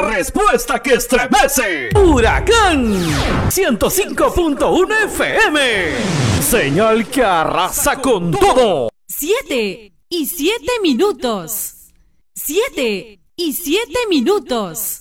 la respuesta que estremece. Huracán 105.1 FM. Señal que arrasa con todo. 7:07 minutos. 7:07 minutos.